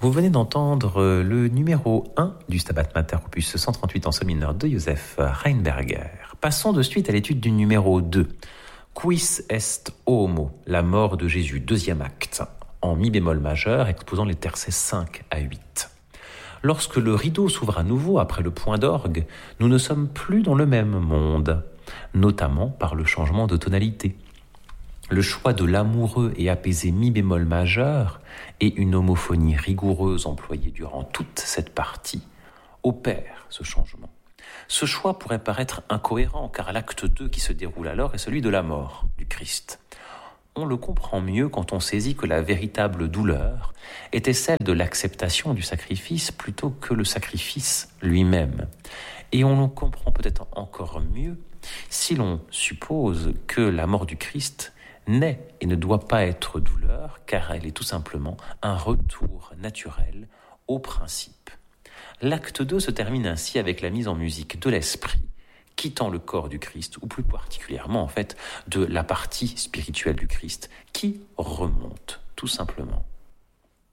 Vous venez d'entendre le numéro 1 du Stabat Mater, opus 138 en sol mineur de Joseph Reinberger. Passons de suite à l'étude du numéro 2. Quis est homo, la mort de Jésus, deuxième acte, en mi bémol majeur, exposant les tercets 5 à 8. Lorsque le rideau s'ouvre à nouveau après le point d'orgue, nous ne sommes plus dans le même monde, notamment par le changement de tonalité. Le choix de l'amoureux et apaisé mi bémol majeur et une homophonie rigoureuse employée durant toute cette partie opèrent ce changement. Ce choix pourrait paraître incohérent car l'acte 2 qui se déroule alors est celui de la mort du Christ. On le comprend mieux quand on saisit que la véritable douleur était celle de l'acceptation du sacrifice plutôt que le sacrifice lui-même. Et on le comprend peut-être encore mieux si l'on suppose que la mort du Christ n'est et ne doit pas être douleur, car elle est tout simplement un retour naturel au principe. L'acte 2 se termine ainsi avec la mise en musique de l'esprit, quittant le corps du Christ, ou plus particulièrement en fait de la partie spirituelle du Christ, qui remonte tout simplement